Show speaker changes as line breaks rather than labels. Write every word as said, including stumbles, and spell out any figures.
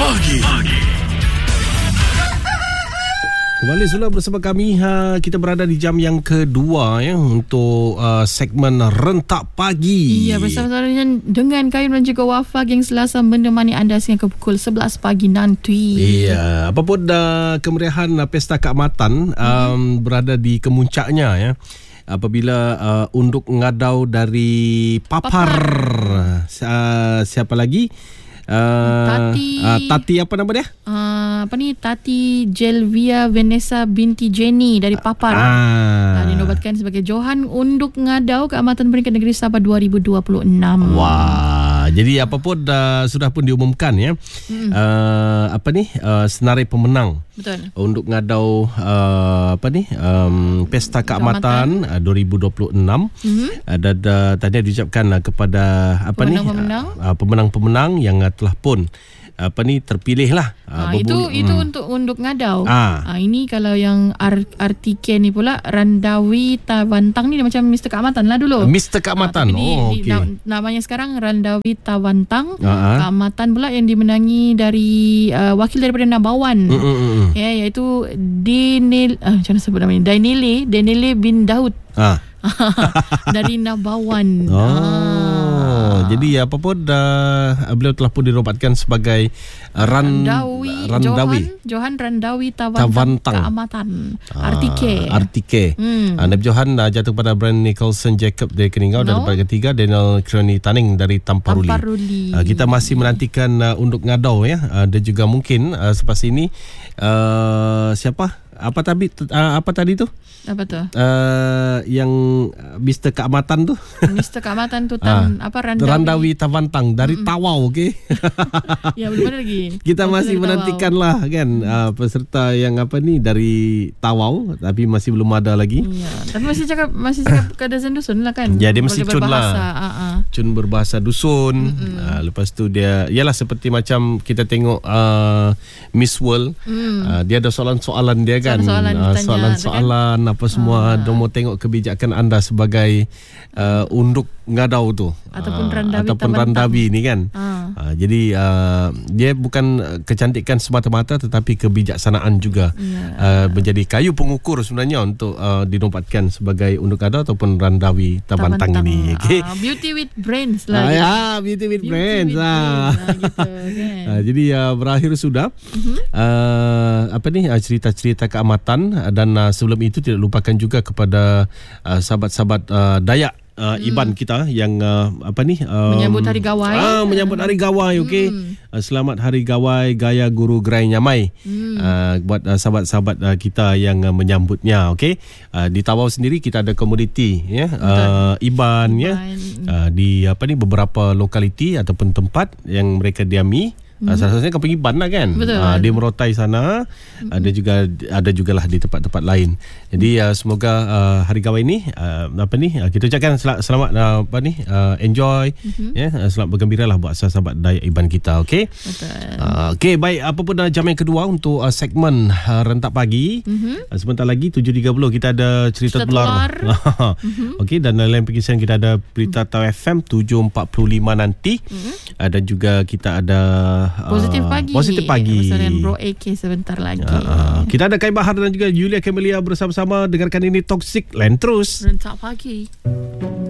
Pagi. Kembali semula bersama kami. Ha, kita berada di jam yang kedua ya untuk uh, segmen Rentak Pagi.
Ya, bersama dengan Kayun dan juga Wafa yang Selasa menemani anda sehingga ke pukul sebelas pagi nanti.
Iya, apapun uh, kemeriahan uh, Pesta Keamatan um, hmm. berada di kemuncaknya ya. Apabila uh, unduk ngadau dari Papar, Papar. Uh, siapa lagi? Uh,
Tati
uh, Tati apa nama dia?
Uh, apa ni? Tati Jelvia Vanessa binti Jenny dari Papar.
Ah.
Uh, dinobatkan sebagai Johan Unduk Ngadau Keamatan Peringkat Negeri Sabah dua ribu dua puluh enam.
Wah, jadi apa pun uh, sudah pun diumumkan ya. Hmm. Uh, apa ni? Uh, senarai pemenang.
Betul.
Untuk ngadau uh, apa ni? Um, Pesta Keamatan uh, dua ribu dua puluh enam. Mm-hmm. Uh, dan uh, tadi diucapkan uh, kepada apa
pemenang-pemenang.
ni? Uh, pemenang-pemenang yang uh, telah pun apa ni terpilih lah.
Uh, itu hmm. itu untuk unduk ngadau.
Ah.
Uh, ini kalau yang R R T K ni pula Randawi Tawantang ni dia macam Mister Keamatan lah dulu.
Mister Keamatan. Uh, oh okey.
Na- namanya sekarang Randawi Tawantang.
Uh-huh.
Keamatan pula yang dimenangi dari uh, wakil daripada Nabawan. Mm-mm. Ya, iaitu Denil uh, macam mana sebut namanya? Dainile Dainile bin Daud. Ah. Dari Nabawan.
Oh.
Ah.
Jadi apa pun uh, beliau telah pun dinobatkan sebagai uh, Ran,
Randawi,
Randawi.
Johan, Johan Randawi Tawantang, Tawantang. Keamatan. Ah, R T K.
R T K. Hmm. Uh, Nabi Johan uh, jatuh pada Brand Nicholson Jacob dari Keningau, no. Dan pada ketiga Daniel Kroni Taning dari Tamparuli.
Tamparuli.
Uh, kita masih menantikan uh, unduk ngadau ya. Uh, dan juga mungkin uh, selepas ini uh, siapa? Apa tadi uh, apa tadi tu?
Apa tu?
Uh, yang Mister Keamatan tu.
Mister Keamatan tu tan uh, apa Randawi.
Randawi Tawantang dari mm-mm. Tawau, okey.
Ya, belum ada lagi.
Kita masih menantikan lah kan uh, peserta yang apa ni dari Tawau, tapi masih belum ada lagi.
Ya, tapi masih cakap masih cakap Kadasan Dusun lah kan.
Ya, dia mesti cun lah.
Uh-uh.
Cun berbahasa dusun. Uh, lepas tu dia ialah seperti macam kita tengok uh, Miss World. Mm. Uh, dia ada soalan-soalan dia kan.
Soalan-soalan
uh,
ditanya,
soalan-soalan kan? Apa semua. Dia mau tengok kebijakan anda sebagai uh, unduk ngadau tu
ataupun
uh,
Randawi
ataupun Randawi ni kan. Uh. Uh, jadi uh, dia bukan kecantikan semata-mata tetapi kebijaksanaan juga. Yeah. Uh, menjadi kayu pengukur sebenarnya untuk uh, dinobatkan sebagai unduk ngadau ataupun Randawi Tawantang ini. Okay?
Uh, beauty with brains lah.
Uh, ya, beauty with beauty brains. With ah. Brains, gitu, kan? uh, jadi uh, berakhir sudah. Uh-huh. Uh, apa ni uh, cerita-cerita keamatan uh, dan uh, sebelum itu tidak lupakan juga kepada uh, sahabat-sahabat uh, Dayak Uh, hmm. Iban kita yang uh, apa ni um,
menyambut hari gawai
ah menyambut hari gawai okey. hmm. uh, selamat hari gawai gaya guru gerai nyamai hmm. uh, buat uh, sahabat-sahabat uh, kita yang uh, menyambutnya okey. Uh, di Tawau sendiri kita ada komuniti ya uh, Iban, Iban ya uh, di apa ni beberapa lokaliti ataupun tempat yang mereka diami. Hmm. Salah satunya Kampung Iban lah kan. Uh, dia merotai sana. Hmm. Ada juga ada jugalah di tempat-tempat lain. Jadi uh, semoga uh, hari gawai ini uh, apa ni uh, kita ucapkan sel- selamat uh, apa ni uh, enjoy hmm. ya yeah, selamat bergembiralah buat sahabat Dayak Iban kita okey. Betul. Uh, okey baik apa pun uh, jam yang kedua untuk uh, segmen uh, Rentak Pagi. Hmm. Uh, sebentar lagi tujuh tiga puluh kita ada cerita, cerita tular. hmm. Okey dan dalam pengisian kita ada berita Tau F M tujuh empat puluh lima nanti. Hmm. Uh, dan juga kita ada
Positif Pagi.
Positif Pagi.
Bersama Bro A K sebentar lagi. Uh,
uh, kita ada Kai Bahar dan juga Yulia Camelia bersama-sama. Dengarkan ini Toxic Lain terus.
Rentak Pagi.